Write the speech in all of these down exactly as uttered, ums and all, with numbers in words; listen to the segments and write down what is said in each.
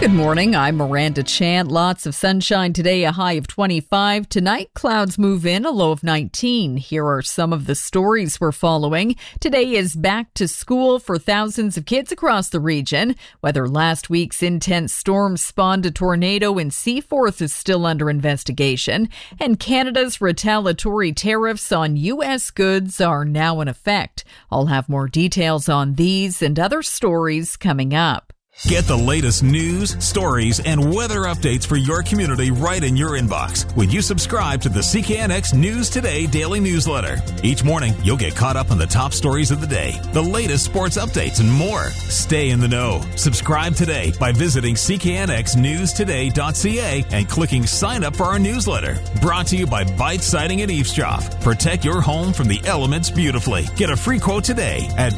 Good morning. I'm Miranda Chant. Lots of sunshine today, a high of twenty-five. Tonight, clouds move in, a low of nineteen. Here are some of the stories we're following. Today is back to school for thousands of kids across the region. Whether last week's intense storm spawned a tornado in Seaforth is still under investigation. And Canada's retaliatory tariffs on U S goods are now in effect. I'll have more details on these and other stories coming up. Get the latest news, stories, and weather updates for your community right in your inbox when you subscribe to the C K N X News Today daily newsletter. Each morning, you'll get caught up on the top stories of the day, the latest sports updates, and more. Stay in the know. Subscribe today by visiting c k n x news today dot c a and clicking sign up for our newsletter. Brought to you by Bite Siding and Eavesdrop. Protect your home from the elements beautifully. Get a free quote today at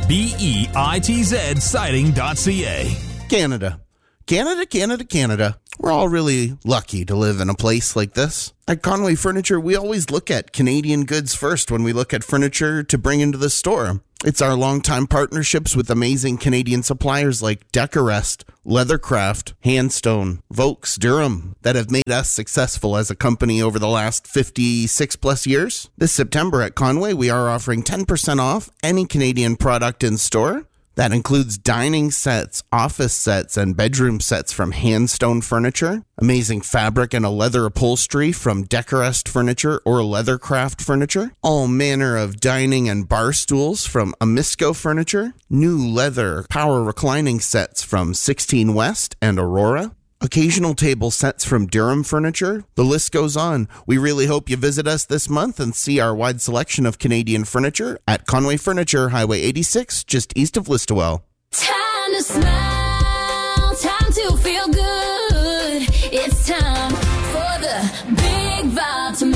bitz siding dot c a. Canada. Canada, Canada, Canada. We're all really lucky to live in a place like this. At Conway Furniture, we always look at Canadian goods first when we look at furniture to bring into the store. It's our longtime partnerships with amazing Canadian suppliers like Decorest, Leathercraft, Handstone, Vokes, Durham that have made us successful as a company over the last fifty-six plus years. This September at Conway, we are offering ten percent off any Canadian product in store. That includes dining sets, office sets, and bedroom sets from Handstone Furniture, amazing fabric and a leather upholstery from Decorest Furniture or Leathercraft Furniture, all manner of dining and bar stools from Amisco Furniture, new leather power reclining sets from sixteen West and Aurora, occasional table sets from Durham Furniture. The list goes on. We really hope you visit us this month and see our wide selection of Canadian furniture at Conway Furniture, Highway eighty-six, just east of Listowel. Time to smile, time to feel good. It's time for the Big Vitamin.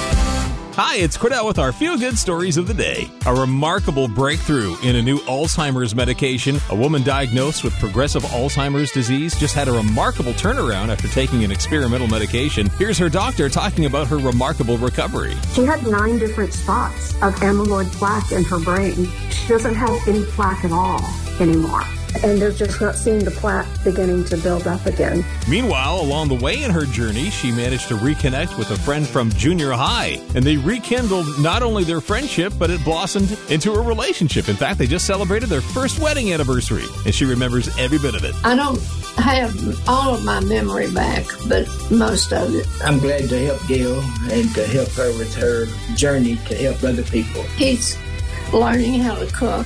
Hi, it's Cordell with our Feel Good Stories of the Day. A remarkable breakthrough in a new Alzheimer's medication. A woman diagnosed with progressive Alzheimer's disease just had a remarkable turnaround after taking an experimental medication. Here's her doctor talking about her remarkable recovery. She had nine different spots of amyloid plaque in her brain. She doesn't have any plaque at all anymore. And they're just not seeing the plaque beginning to build up again. Meanwhile, along the way in her journey, she managed to reconnect with a friend from junior high. And they rekindled not only their friendship, but it blossomed into a relationship. In fact, they just celebrated their first wedding anniversary. And she remembers every bit of it. I don't have all of my memory back, but most of it. I'm glad to help Gail and to help her with her journey to help other people. He's learning how to cook.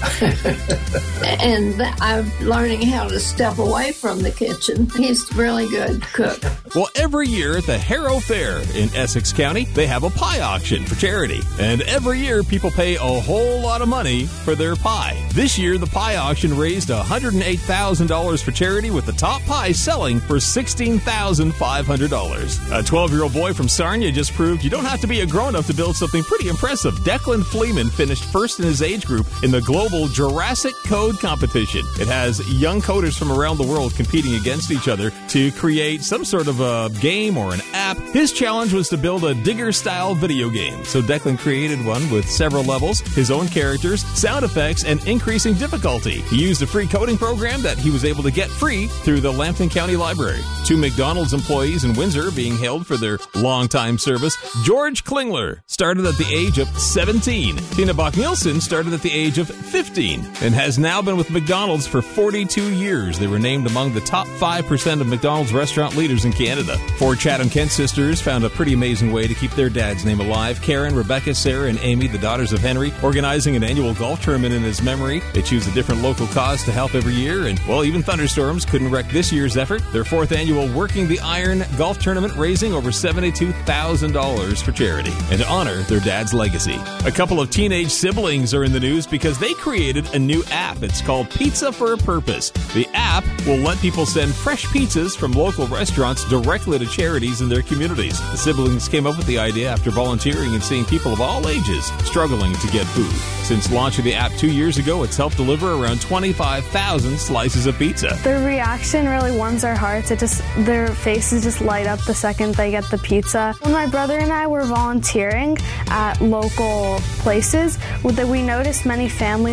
And I'm learning how to step away from the kitchen. He's a really good cook. Well, every year at the Harrow Fair in Essex County, they have a pie auction for charity. And every year, people pay a whole lot of money for their pie. This year, the pie auction raised one hundred eight thousand dollars for charity, with the top pie selling for sixteen thousand five hundred dollars. A twelve-year-old boy from Sarnia just proved you don't have to be a grown-up to build something pretty impressive. Declan Fleeman finished first in his age group in the Global Jurassic Code competition. It has young coders from around the world competing against each other to create some sort of a game or an app. His challenge was to build a Digger-style video game. So Declan created one with several levels, his own characters, sound effects, and increasing difficulty. He used a free coding program that he was able to get free through the Lambton County Library. Two McDonald's employees in Windsor being hailed for their long-time service. George Klingler started at the age of seventeen. Tina Bach-Nielsen started at the age of fifteen and has now been with McDonald's for forty-two years. They were named among the top five percent of McDonald's restaurant leaders in Canada. Four Chatham-Kent sisters found a pretty amazing way to keep their dad's name alive. Karen, Rebecca, Sarah, and Amy, the daughters of Henry, organizing an annual golf tournament in his memory. They choose a different local cause to help every year, and, well, even thunderstorms couldn't wreck this year's effort. Their fourth annual Working the Iron golf tournament, raising over seventy-two thousand dollars for charity and to honor their dad's legacy. A couple of teenage siblings are in the news because they created a new app. It's called Pizza for a Purpose. The app will let people send fresh pizzas from local restaurants directly to charities in their communities. The siblings came up with the idea after volunteering and seeing people of all ages struggling to get food. Since launching the app two years ago, it's helped deliver around twenty-five thousand slices of pizza. The reaction really warms our hearts. It just, their faces just light up the second they get the pizza. When my brother and I were volunteering at local places, we noticed many families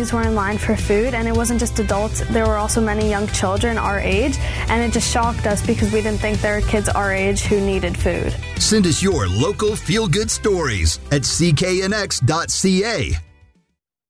families were in line for food, and it wasn't just adults. There were also many young children our age, and it just shocked us because we didn't think there were kids our age who needed food. Send us your local feel-good stories at c k n x dot c a.